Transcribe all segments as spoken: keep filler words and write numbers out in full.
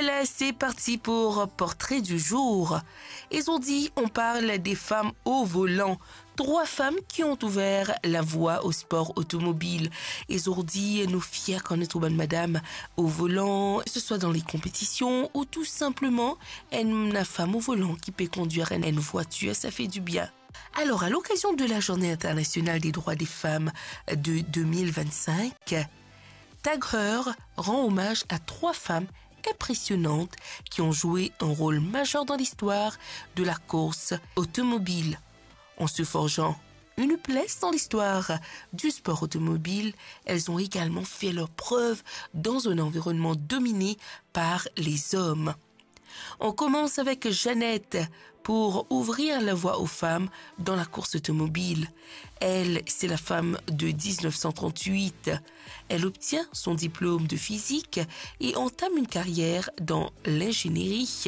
voilà, c'est parti pour Portrait du jour. Aujourd'hui, on parle des femmes au volant. Trois femmes qui ont ouvert la voie au sport automobile. Aujourd'hui, nous fiers qu'on est bonne madame au volant, que ce soit dans les compétitions ou tout simplement une femme au volant qui peut conduire une voiture, ça fait du bien. Alors, à l'occasion de la Journée internationale des droits des femmes de deux mille vingt-cinq, Tag Heuer rend hommage à trois femmes impressionnantes qui ont joué un rôle majeur dans l'histoire de la course automobile. En se forgeant une place dans l'histoire du sport automobile, elles ont également fait leur preuve dans un environnement dominé par les hommes. On commence avec Jeannette pour ouvrir la voie aux femmes dans la course automobile. Elle, c'est la femme de dix-neuf cent trente-huit. Elle obtient son diplôme de physique et entame une carrière dans l'ingénierie.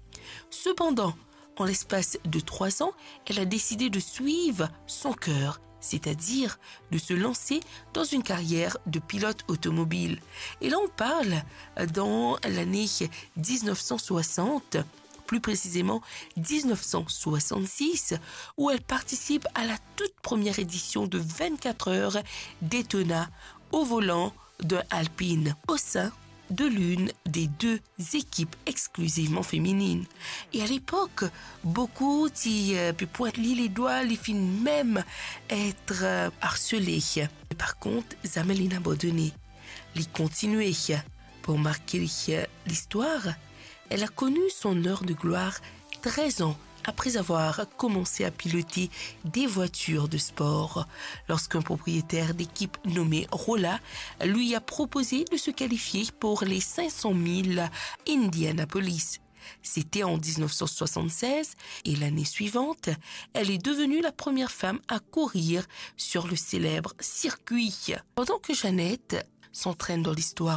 Cependant, en l'espace de trois ans, elle a décidé de suivre son cœur, c'est-à-dire de se lancer dans une carrière de pilote automobile. Et là, on parle dans l'année dix-neuf cent soixante, plus précisément dix-neuf cent soixante-six, où elle participe à la toute première édition de vingt-quatre heures Daytona au volant d'un Alpine au sein de l'une des deux équipes exclusivement féminines. Et à l'époque, beaucoup qui euh, pointent les doigts, les filles même être euh, harcelées. Par contre, jamais n'a abandonné. Les continuer. Pour marquer l'histoire, elle a connu son heure de gloire treize ans après avoir commencé à piloter des voitures de sport, lorsqu'un propriétaire d'équipe nommé Rolla lui a proposé de se qualifier pour les cinq cent mille Indianapolis. C'était en dix-neuf cent soixante-seize et l'année suivante, elle est devenue la première femme à courir sur le célèbre circuit. Pendant que Jeannette s'entraîne dans l'histoire